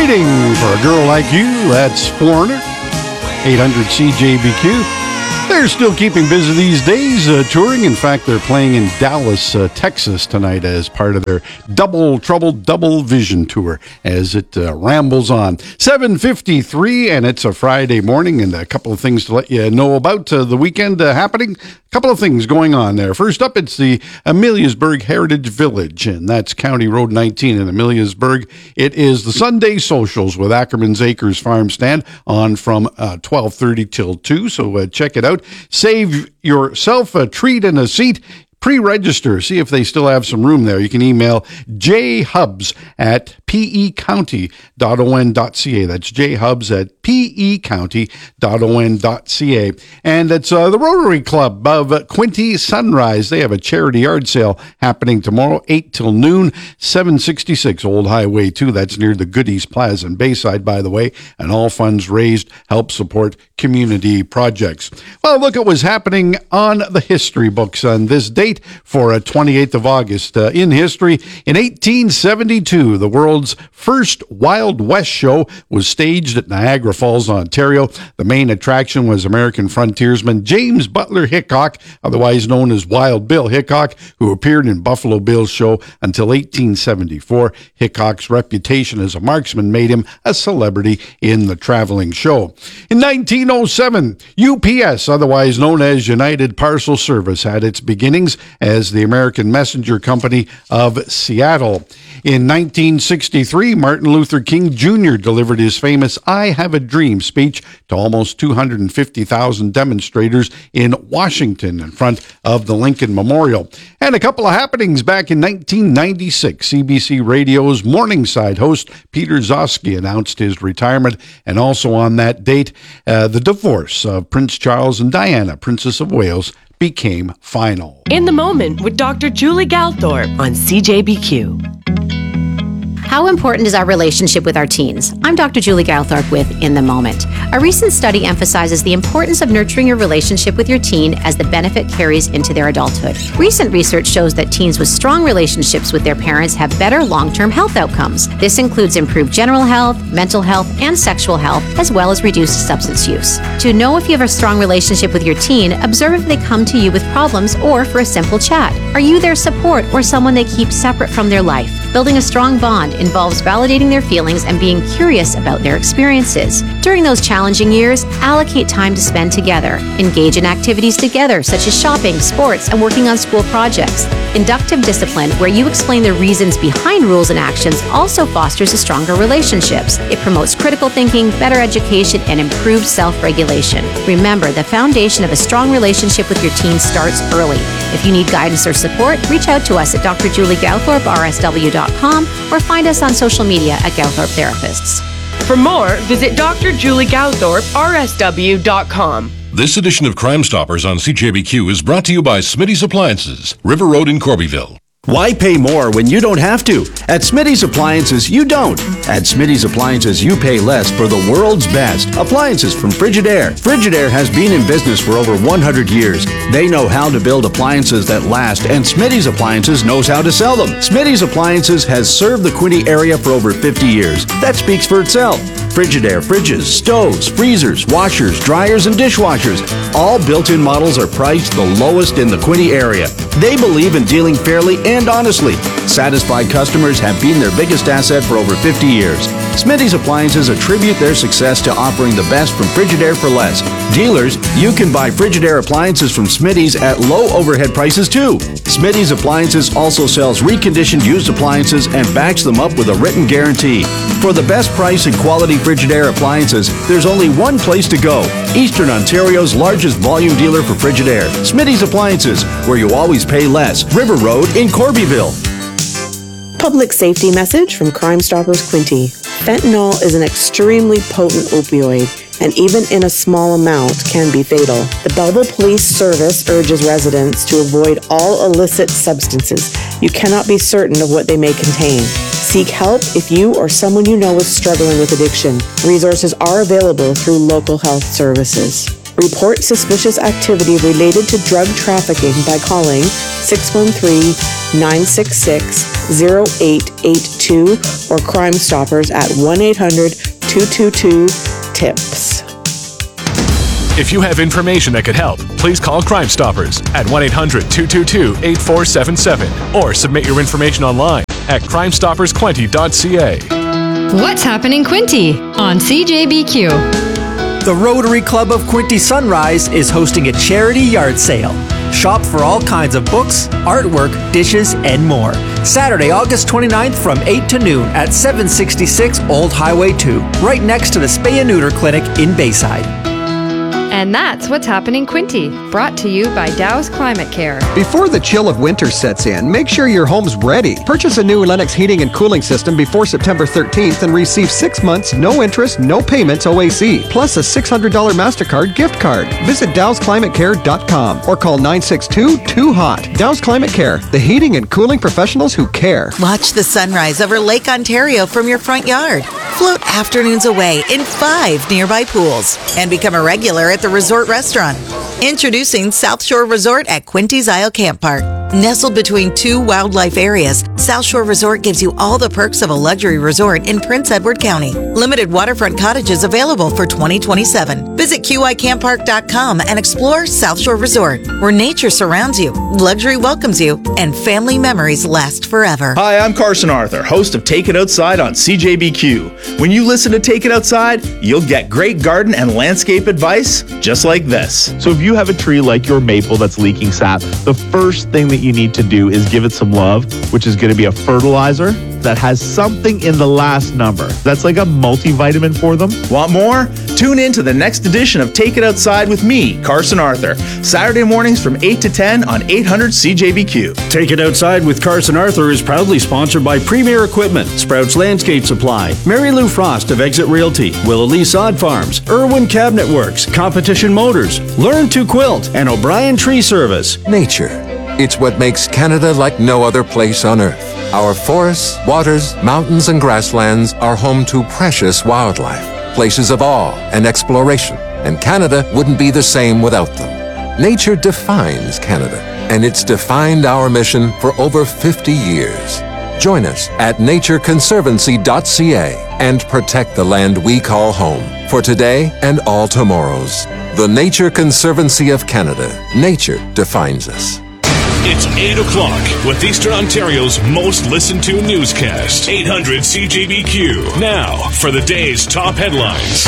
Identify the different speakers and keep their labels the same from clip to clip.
Speaker 1: Waiting for a Girl Like You, that's Foreigner. 800 CJBQ. They're still keeping busy these days, touring. In fact, they're playing in Dallas, Texas tonight as part of their Double Trouble, Double Vision tour as it rambles on. 7:53, and it's a Friday morning, and a couple of things to let you know about the weekend happening. A couple of things going on there. First up, it's the Ameliasburg Heritage Village, and that's County Road 19 in Ameliasburg. It is the Sunday socials with Ackerman's Acres Farm Stand on from 12:30 till 2, so check it out. Save yourself a treat and a seat. Pre-register. See if they still have some room there. You can email jhubs@pecounty.on.ca. That's jhubs@pecounty.on.ca. And it's the Rotary Club of Quinte Sunrise. They have a charity yard sale happening tomorrow, 8 till noon, 766 Old Highway 2. That's near the Goodies Plaza in Bayside, by the way. And all funds raised help support community projects. Well, look at what's happening on the history books on this date. For 28th of August in history. In 1872, the world's first Wild West show was staged at Niagara Falls, Ontario. The main attraction was American frontiersman James Butler Hickok, otherwise known as Wild Bill Hickok, who appeared in Buffalo Bill's show until 1874. Hickok's reputation as a marksman made him a celebrity in the traveling show. In 1907, UPS, otherwise known as United Parcel Service, had its beginnings as the American Messenger Company of Seattle. In 1963, Martin Luther King Jr. delivered his famous I Have a Dream speech to almost 250,000 demonstrators in Washington in front of the Lincoln Memorial. And a couple of happenings back in 1996. CBC Radio's Morningside host Peter Zosky announced his retirement, and also on that date, the divorce of Prince Charles and Diana, Princess of Wales, became final.
Speaker 2: In the Moment with Dr. Julie Galthorpe on CJBQ.
Speaker 3: How important is our relationship with our teens? I'm Dr. Julie Galthorpe with In the Moment. A recent study emphasizes the importance of nurturing your relationship with your teen as the benefit carries into their adulthood. Recent research shows that teens with strong relationships with their parents have better long-term health outcomes. This includes improved general health, mental health, and sexual health, as well as reduced substance use. To know if you have a strong relationship with your teen, observe if they come to you with problems or for a simple chat. Are you their support or someone they keep separate from their life? Building a strong bond involves validating their feelings and being curious about their experiences. During those challenging years, allocate time to spend together. Engage in activities together, such as shopping, sports, and working on school projects. Inductive discipline, where you explain the reasons behind rules and actions, also fosters a stronger relationships. It promotes critical thinking, better education, and improved self-regulation. Remember, the foundation of a strong relationship with your teen starts early. If you need guidance or support, reach out to us at drjuliegalthorpe.rsw.com or find us on social media at Galthorpe Therapists.
Speaker 2: For more, visit drjuliegalthorpe.rsw.com.
Speaker 4: This edition of Crime Stoppers on CJBQ is brought to you by Smitty's Appliances, River Road in Corbyville.
Speaker 5: Why pay more when you don't have to? At Smitty's Appliances, you don't. At Smitty's Appliances, you pay less for the world's best. Appliances from Frigidaire. Frigidaire has been in business for over 100 years. They know how to build appliances that last, and Smitty's Appliances knows how to sell them. Smitty's Appliances has served the Quinte area for over 50 years. That speaks for itself. Frigidaire fridges, stoves, freezers, washers, dryers, and dishwashers. All built-in models are priced the lowest in the Quinte area. They believe in dealing fairly and honestly. Satisfied customers have been their biggest asset for over 50 years. Smitty's Appliances attribute their success to offering the best from Frigidaire for less. Dealers, you can buy Frigidaire appliances from Smitty's at low overhead prices too. Smitty's Appliances also sells reconditioned used appliances and backs them up with a written guarantee. For the best price and quality Frigidaire appliances, there's only one place to go. Eastern Ontario's largest volume dealer for Frigidaire. Smitty's Appliances, where you always pay less. River Road in Corbyville.
Speaker 6: Public safety message from Crime Stoppers Quinte. Fentanyl is an extremely potent opioid, and even in a small amount can be fatal. The Belleville Police Service urges residents to avoid all illicit substances. You cannot be certain of what they may contain. Seek help if you or someone you know is struggling with addiction. Resources are available through local health services. Report suspicious activity related to drug trafficking by calling 613-966-0882 or Crime Stoppers at 1-800-222-TIPS.
Speaker 7: If you have information that could help, please call Crime Stoppers at 1-800-222-8477 or submit your information online at crimestoppersquinty.ca.
Speaker 8: What's happening, Quinty on CJBQ?
Speaker 9: The Rotary Club of Quinty Sunrise is hosting a charity yard sale. Shop for all kinds of books, artwork, dishes, and more. Saturday, August 29th from 8 to noon at 766 Old Highway 2, right next to the Spay and Neuter Clinic in Bayside.
Speaker 8: And that's What's Happening, Quinty, brought to you by Dow's Climate Care.
Speaker 10: Before the chill of winter sets in, make sure your home's ready. Purchase a new Lennox heating and cooling system before September 13th and receive 6 months, no interest, no payments OAC, plus a $600 MasterCard gift card. Visit dowsclimatecare.com or call 962-2HOT. Dow's Climate Care, the heating and cooling professionals who care.
Speaker 11: Watch the sunrise over Lake Ontario from your front yard. Float afternoons away in 5 nearby pools and become a regular at the resort restaurant. Introducing South Shore Resort at Quinty's Isle Camp Park. Nestled between 2 wildlife areas, South Shore Resort gives you all the perks of a luxury resort in Prince Edward County. Limited waterfront cottages available for 2027. Visit QICamppark.com and explore South Shore Resort, where nature surrounds you, luxury welcomes you, and family memories last forever.
Speaker 12: Hi, I'm Carson Arthur, host of Take It Outside on CJBQ. When you listen to Take It Outside, you'll get great garden and landscape advice just like this.
Speaker 13: So if you have a tree like your maple that's leaking sap, the first thing that you need to do is give it some love, which is going to be a fertilizer that has something in the last number. That's like a multivitamin for them.
Speaker 12: Want more? Tune in to the next edition of Take It Outside with me, Carson Arthur, Saturday mornings from 8 to 10 on 800 CJBQ.
Speaker 5: Take It Outside with Carson Arthur is proudly sponsored by Premier Equipment, Sprouts Landscape Supply, Mary Lou Frost of Exit Realty, Willow Sod Farms, Irwin Cabinet Works, Competition Motors, Learn to Quilt, and O'Brien Tree Service.
Speaker 14: Nature. It's what makes Canada like no other place on Earth. Our forests, waters, mountains, and grasslands are home to precious wildlife, places of awe and exploration, and Canada wouldn't be the same without them. Nature defines Canada, and it's defined our mission for over 50 years. Join us at natureconservancy.ca and protect the land we call home for today and all tomorrows. The Nature Conservancy of Canada. Nature defines us.
Speaker 4: It's 8 o'clock with Eastern Ontario's most listened to newscast. 800 CJBQ. Now for the day's top headlines.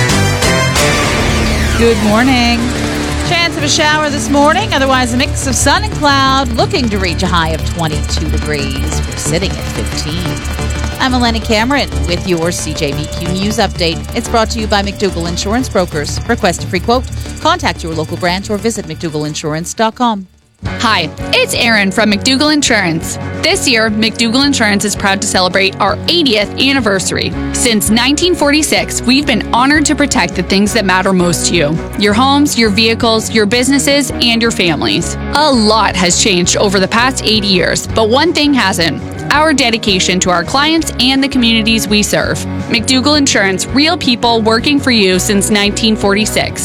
Speaker 15: Good morning. Chance of a shower this morning, otherwise a mix of sun and cloud, looking to reach a high of 22 degrees. We're sitting at 15. I'm Eleni Cameron with your CJBQ News Update. It's brought to you by McDougall Insurance Brokers. Request a free quote. Contact your local branch or visit McDougallInsurance.com.
Speaker 16: Hi, it's Erin from McDougall Insurance. This year, McDougall Insurance is proud to celebrate our 80th anniversary. Since 1946, we've been honored to protect the things that matter most to you. Your homes, your vehicles, your businesses, and your families. A lot has changed over the past 80 years, but one thing hasn't. Our dedication to our clients and the communities we serve. McDougall Insurance, real people working for you since 1946.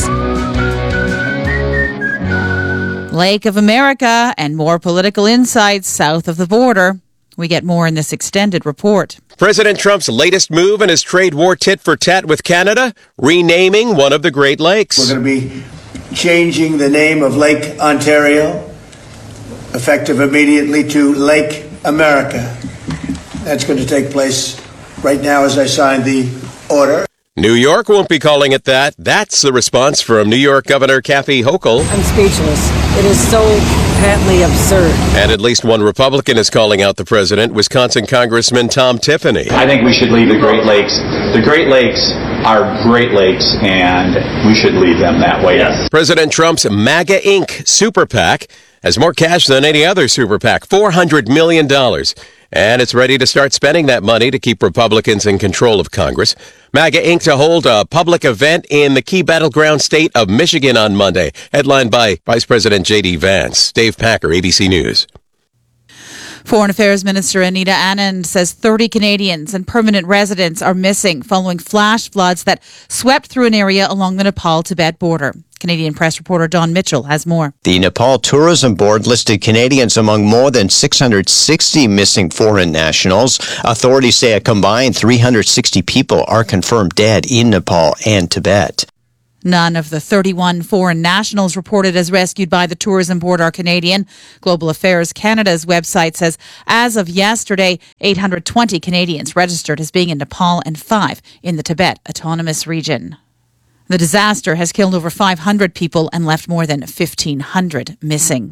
Speaker 15: Lake of America and more political insights south of the border. We get more in this extended report.
Speaker 17: President Trump's latest move in his trade war tit-for-tat with Canada, renaming one of the Great Lakes.
Speaker 18: We're going to be changing the name of Lake Ontario, effective immediately, to Lake America. That's going to take place right now as I sign the order.
Speaker 17: New York won't be calling it that. That's the response from New York Governor Kathy Hochul.
Speaker 19: I'm speechless. It is so patently absurd.
Speaker 17: And at least one Republican is calling out the president, Wisconsin Congressman Tom Tiffany.
Speaker 20: I think we should leave the Great Lakes. The Great Lakes are Great Lakes, and we should leave them that way. Yes.
Speaker 17: President Trump's MAGA Inc. super PAC has more cash than any other super PAC, $400 million. And it's ready to start spending that money to keep Republicans in control of Congress. MAGA Inc. to hold a public event in the key battleground state of Michigan on Monday, headlined by Vice President J.D. Vance. Dave Packer, ABC News.
Speaker 15: Foreign Affairs Minister Anita Anand says 30 Canadians and permanent residents are missing following flash floods that swept through an area along the Nepal-Tibet border. Canadian Press reporter Don Mitchell has more.
Speaker 21: The Nepal Tourism Board listed Canadians among more than 660 missing foreign nationals. Authorities say a combined 360 people are confirmed dead in Nepal and Tibet.
Speaker 15: None of the 31 foreign nationals reported as rescued by the Tourism Board are Canadian. Global Affairs Canada's website says as of yesterday, 820 Canadians registered as being in Nepal and 5 in the Tibet Autonomous Region. The disaster has killed over 500 people and left more than 1,500 missing.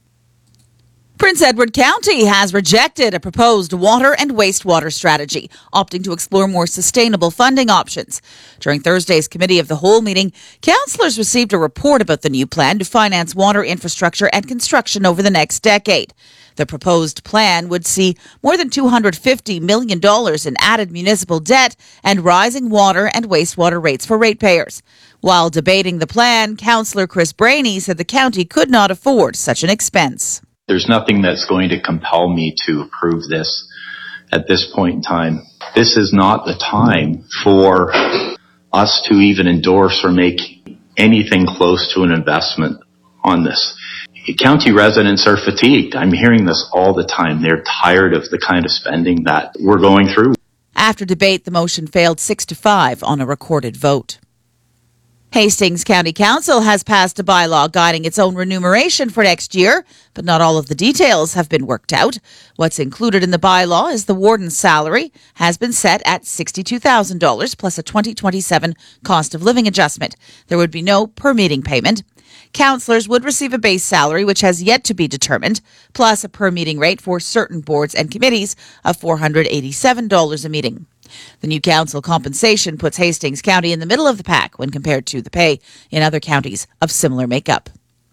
Speaker 15: Prince Edward County has rejected a proposed water and wastewater strategy, opting to explore more sustainable funding options. During Thursday's Committee of the Whole meeting, councillors received a report about the new plan to finance water infrastructure and construction over the next decade. The proposed plan would see more than $250 million in added municipal debt and rising water and wastewater rates for ratepayers. While debating the plan, Councillor Chris Brainey said the county could not afford such an expense.
Speaker 20: There's nothing that's going to compel me to approve this at this point in time. This is not the time for us to even endorse or make anything close to an investment on this. County residents are fatigued. I'm hearing this all the time. They're tired of the kind of spending that we're going through.
Speaker 15: After debate, the motion failed 6-5 on a recorded vote. Hastings County Council has passed a bylaw guiding its own remuneration for next year, but not all of the details have been worked out. What's included in the bylaw is the warden's salary has been set at $62,000 plus a 2027 cost of living adjustment. There would be no per meeting payment. Councillors would receive a base salary, which has yet to be determined, plus a per meeting rate for certain boards and committees of $487 a meeting. The new council compensation puts Hastings County in the middle of the pack when compared to the pay in other counties of similar makeup.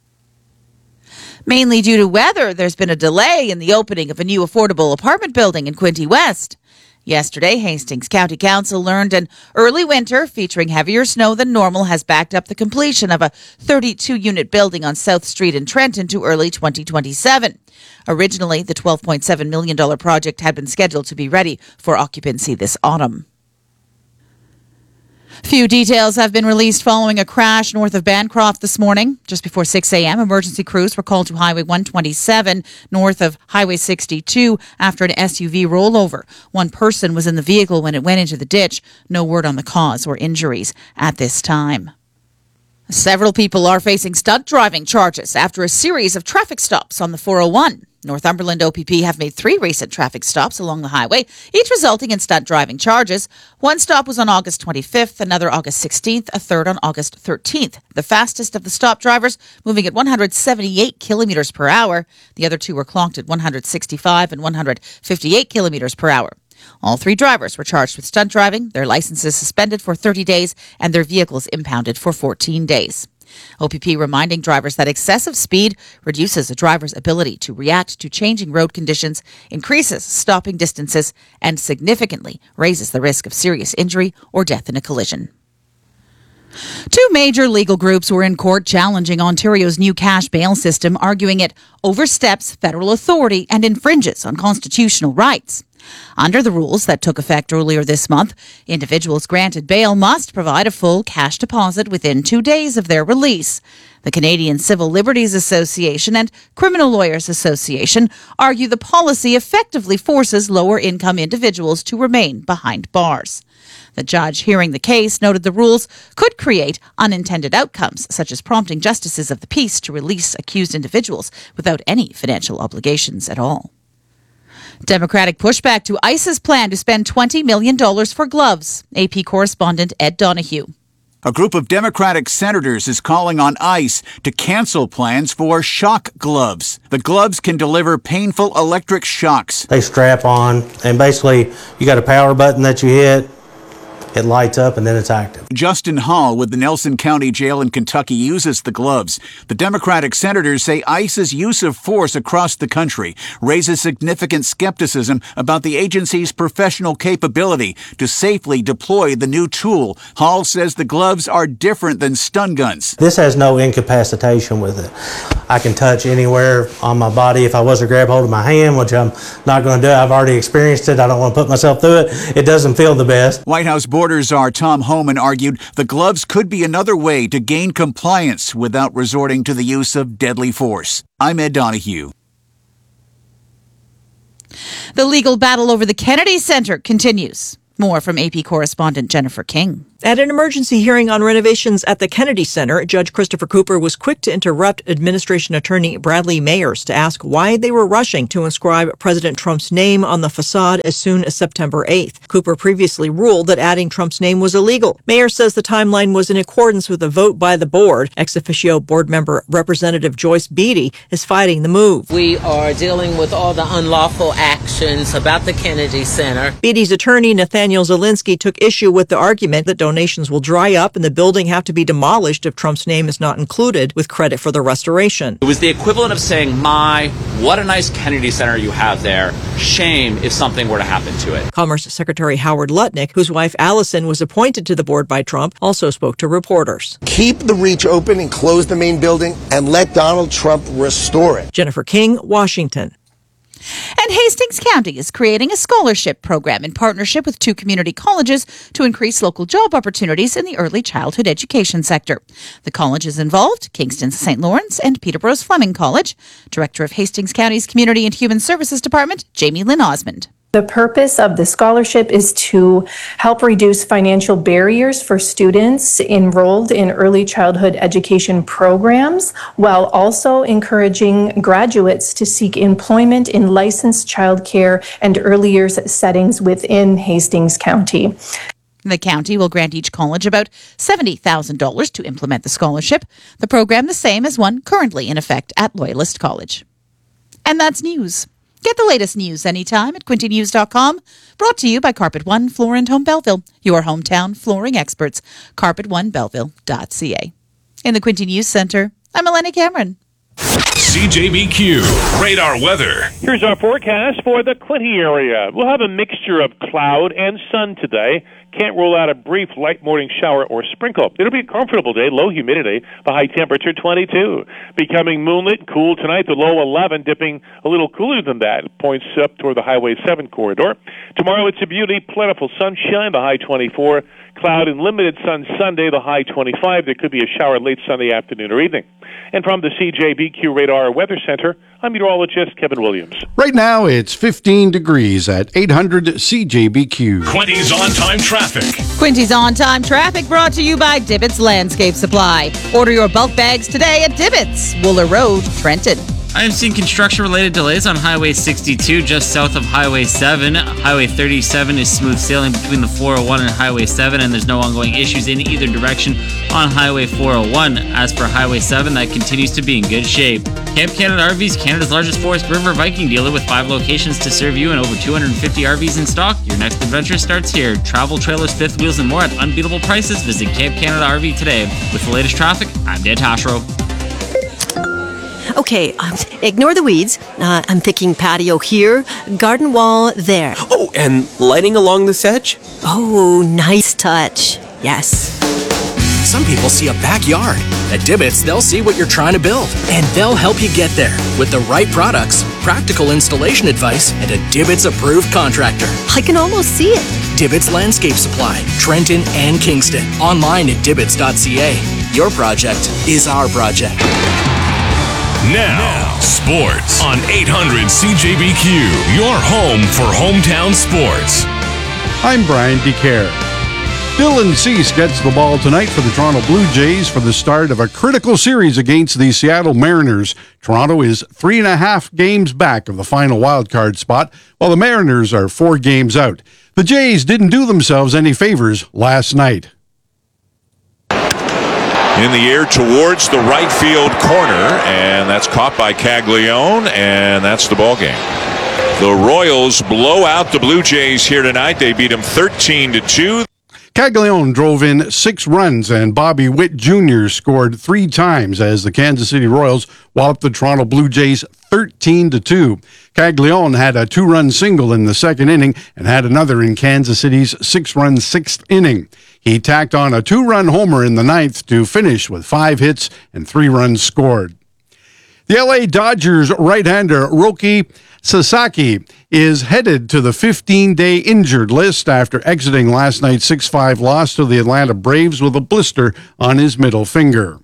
Speaker 15: Mainly due to weather, there's been a delay in the opening of a new affordable apartment building in Quinte West. Yesterday, Hastings County Council learned an early winter featuring heavier snow than normal has backed up the completion of a 32-unit building on South Street in Trenton to early 2027. Originally, the $12.7 million project had been scheduled to be ready for occupancy this autumn. Few details have been released following a crash north of Bancroft this morning. Just before 6 a.m., emergency crews were called to Highway 127 north of Highway 62 after an SUV rollover. One person was in the vehicle when it went into the ditch. No word on the cause or injuries at this time. Several people are facing stunt driving charges after a series of traffic stops on the 401. Northumberland OPP have made 3 recent traffic stops along the highway, each resulting in stunt driving charges. One stop was on August 25th, another August 16th, a third on August 13th. The fastest of the stop drivers moving at 178 kilometers per hour. The other 2 were clocked at 165 and 158 kilometers per hour. All 3 drivers were charged with stunt driving, their licenses suspended for 30 days, and their vehicles impounded for 14 days. OPP reminding drivers that excessive speed reduces a driver's ability to react to changing road conditions, increases stopping distances, and significantly raises the risk of serious injury or death in a collision. 2 major legal groups were in court challenging Ontario's new cash bail system, arguing it oversteps federal authority and infringes on constitutional rights. Under the rules that took effect earlier this month, individuals granted bail must provide a full cash deposit within 2 days of their release. The Canadian Civil Liberties Association and Criminal Lawyers Association argue the policy effectively forces lower-income individuals to remain behind bars. The judge hearing the case noted the rules could create unintended outcomes, such as prompting justices of the peace to release accused individuals without any financial obligations at all. Democratic pushback to ICE's plan to spend $20 million for gloves. AP correspondent Ed Donahue.
Speaker 22: A group of Democratic senators is calling on ICE to cancel plans for shock gloves. The gloves can deliver painful electric shocks.
Speaker 23: They strap on, and basically you got a power button that you hit. It lights up and then it's active.
Speaker 22: Justin Hall with the Nelson County Jail in Kentucky uses the gloves. The Democratic senators say ICE's use of force across the country raises significant skepticism about the agency's professional capability to safely deploy the new tool. Hall says the gloves are different than stun guns.
Speaker 23: This has no incapacitation with it. I can touch anywhere on my body. If I was to grab hold of my hand, which I'm not going to do, I've already experienced it. I don't want to put myself through it. It doesn't feel the best.
Speaker 22: White House Board Border Czar Tom Homan argued the gloves could be another way to gain compliance without resorting to the use of deadly force. I'm Ed Donahue.
Speaker 15: The legal battle over the Kennedy Center continues. More from AP correspondent Jennifer King.
Speaker 1: At an emergency hearing on renovations at the Kennedy Center, Judge Christopher Cooper was quick to interrupt administration attorney Bradley Mayers to ask why they were rushing to inscribe President Trump's name on the facade as soon as September 8th. Cooper previously ruled that adding Trump's name was illegal. Mayers says the timeline was in accordance with a vote by the board. Ex officio board member Representative Joyce Beatty is fighting the move.
Speaker 2: We are dealing with all the unlawful actions about the Kennedy Center.
Speaker 1: Beatty's attorney Nathaniel Zelinsky took issue with the argument that donations will dry up and the building have to be demolished if Trump's name is not included with credit for the restoration.
Speaker 3: It was the equivalent of saying, what a nice Kennedy Center you have there. Shame if something were to happen to it.
Speaker 1: Commerce Secretary Howard Lutnick, whose wife Allison was appointed to the board by Trump, also spoke to reporters.
Speaker 24: Keep the Reach open and close the main building and let Donald Trump restore it.
Speaker 1: Jennifer King, Washington.
Speaker 15: And Hastings County is creating a scholarship program in partnership with 2 community colleges to increase local job opportunities in the early childhood education sector. The colleges involved, Kingston St. Lawrence and Peterborough's Fleming College. Director of Hastings County's Community and Human Services Department, Jamie Lynn Osmond.
Speaker 25: The purpose of the scholarship is to help reduce financial barriers for students enrolled in early childhood education programs, while also encouraging graduates to seek employment in licensed childcare and early years settings within Hastings County.
Speaker 15: The county will grant each college about $70,000 to implement the scholarship, the program the same as one currently in effect at Loyalist College. And that's news. Get the latest news anytime at quintynews.com. Brought to you by Carpet One Floor and Home Belleville, your hometown flooring experts. CarpetOneBelleville.ca. In the Quinty News Center, I'm Eleni Cameron.
Speaker 4: CJBQ Radar Weather.
Speaker 26: Here's our forecast for the Quinty area. We'll have a mixture of cloud and sun today. Can't rule out a brief light morning shower or sprinkle. It'll be a comfortable day, low humidity, the high temperature 22. Becoming moonlit, cool tonight, the low 11, dipping a little cooler than that. It points up toward the Highway 7 corridor. Tomorrow it's a beauty, plentiful sunshine, the high 24. Cloud and limited sun Sunday, the high 25. There could be a shower late Sunday afternoon or evening. And from the CJBQ Radar Weather Center, I'm meteorologist Kevin Williams.
Speaker 27: Right now, it's 15 degrees at 800 CJBQ.
Speaker 4: Quinty's on-time traffic.
Speaker 15: Quinty's on-time traffic brought to you by Dibbits Landscape Supply. Order your bulk bags today at Dibbits, Wooler Road, Trenton.
Speaker 28: I am seeing construction-related delays on Highway 62 just south of Highway 7. Highway 37 is smooth sailing between the 401 and Highway 7, and there's no ongoing issues in either direction on Highway 401. As for Highway 7, that continues to be in good shape. Camp Canada RVs, Canada's largest Forest River Viking dealer with 5 locations to serve you and over 250 RVs in stock. Your next adventure starts here. Travel, trailers, fifth wheels, and more at unbeatable prices. Visit Camp Canada RV today. With the latest traffic, I'm Dan Tashro.
Speaker 29: Okay, ignore the weeds. I'm thinking patio here, garden wall there.
Speaker 30: Oh, and lighting along this edge?
Speaker 29: Oh, nice touch. Yes.
Speaker 31: Some people see a backyard. At Dibbits, they'll see what you're trying to build, and they'll help you get there with the right products, practical installation advice, and a Dibbits-approved contractor.
Speaker 29: I can almost see it.
Speaker 31: Dibbits Landscape Supply, Trenton and Kingston. Online at dibbits.ca. Your project is our project.
Speaker 4: Now, sports on 800 CJBQ, your home for hometown sports.
Speaker 27: I'm Brian DeCare. Dylan Cease gets the ball tonight for the Toronto Blue Jays for the start of a critical series against the Seattle Mariners. Toronto is 3.5 games back of the final wildcard spot, while the Mariners are 4 games out. The Jays didn't do themselves any favors last night.
Speaker 32: In the air towards the right field corner, and that's caught by Caglione, and that's the ball game. The Royals blow out the Blue Jays here tonight. They beat them 13-2.
Speaker 27: Caglione drove in 6 runs, and Bobby Witt Jr. scored 3 times as the Kansas City Royals walloped the Toronto Blue Jays 13-2. Caglione had a 2-run single in the second inning and had another in Kansas City's 6-run 6th inning. He tacked on a 2-run homer in the 9th to finish with 5 hits and 3 runs scored. The LA Dodgers right-hander Roki Sasaki is headed to the 15-day injured list after exiting last night's 6-5 loss to the Atlanta Braves with a blister on his middle finger.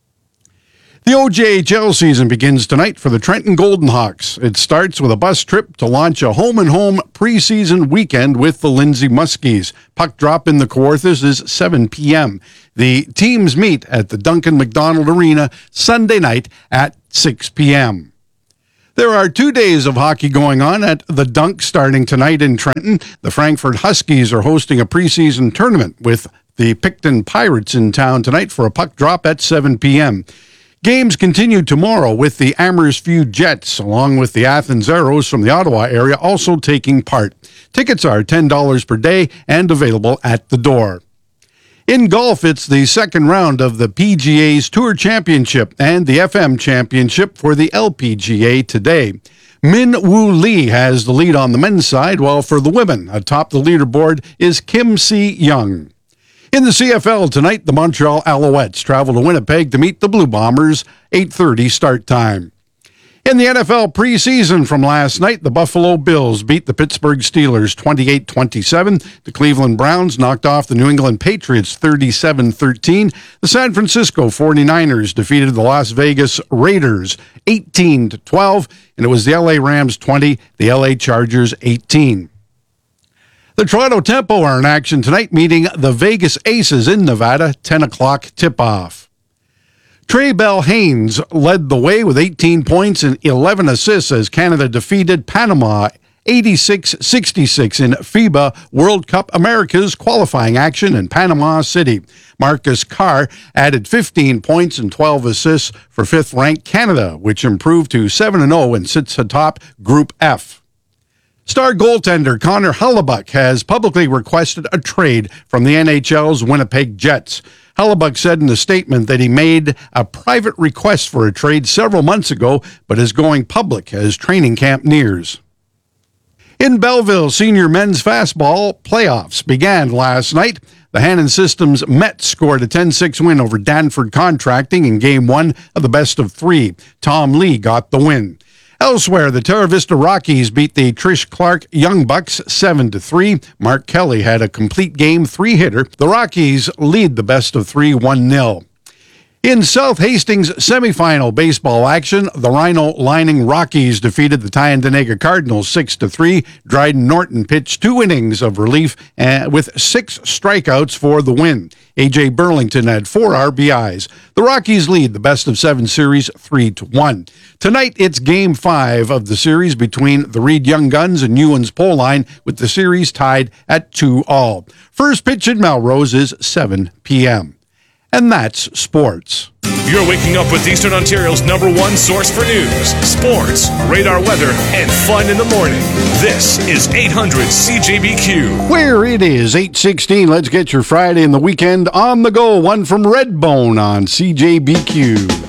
Speaker 27: The OJHL season begins tonight for the Trenton Golden Hawks. It starts with a bus trip to launch a home-and-home preseason weekend with the Lindsay Muskies. Puck drop in the Kawarthas is 7 p.m. The teams meet at the Duncan McDonald Arena Sunday night at 6 p.m. There are 2 days of hockey going on at the Dunk starting tonight in Trenton. The Frankfurt Huskies are hosting a preseason tournament with the Picton Pirates in town tonight for a puck drop at 7 p.m. Games continue tomorrow with the Amersfoort Jets, along with the Athens Arrows from the Ottawa area, also taking part. Tickets are $10 per day and available at the door. In golf, it's the second round of the PGA's Tour Championship and the FM Championship for the LPGA today. Min Woo Lee has the lead on the men's side, while for the women, atop the leaderboard is Kim Si-young. In the CFL tonight, the Montreal Alouettes travel to Winnipeg to meet the Blue Bombers, 8:30 start time. In the NFL preseason from last night, the Buffalo Bills beat the Pittsburgh Steelers 28-27. The Cleveland Browns knocked off the New England Patriots 37-13. The San Francisco 49ers defeated the Las Vegas Raiders 18-12. And it was the LA Rams 20, the LA Chargers 18. The Toronto Tempo are in action tonight, meeting the Vegas Aces in Nevada, 10 o'clock tip-off. Trey Bell Haynes led the way with 18 points and 11 assists as Canada defeated Panama 86-66 in FIBA World Cup Americas qualifying action in Panama City. Marcus Carr added 15 points and 12 assists for fifth-ranked Canada, which improved to 7-0 and sits atop Group F. Star goaltender Connor Hellebuyck has publicly requested a trade from the NHL's Winnipeg Jets. Hellebuyck said in a statement that he made a private request for a trade several months ago, but is going public as training camp nears. In Belleville, senior men's fastball playoffs began last night. The Hannon Systems Mets scored a 10-6 win over Danford Contracting in Game 1 of the best-of-3. Tom Lee got the win. Elsewhere, the Terra Vista Rockies beat the Trish Clark Young Bucks 7-3. Mark Kelly had a complete game three-hitter. The Rockies lead the best-of-3 1-0. In South Hastings semifinal baseball action, the Rhino Lining Rockies defeated the Tyendinaga Cardinals 6-3. Dryden Norton pitched 2 innings of relief with 6 strikeouts for the win. A.J. Burlington had 4 RBIs. The Rockies lead the best-of-7 series 3-1. Tonight, it's Game 5 of the series between the Reed Young Guns and Ewan's Pole Line, with the series tied at 2-2. First pitch at Melrose is 7 p.m. And that's sports.
Speaker 4: You're waking up with Eastern Ontario's #1 source for news, sports, radar weather, and fun in the morning. This is 800 CJBQ.
Speaker 27: Where it is 8:16. Let's get your Friday and the weekend on the go. One from Redbone on CJBQ.